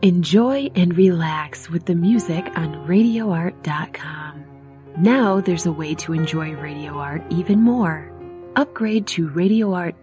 Enjoy and relax with the music on RadioArt.com. Now there's a way to enjoy Radio Art even more. Upgrade to Radio Art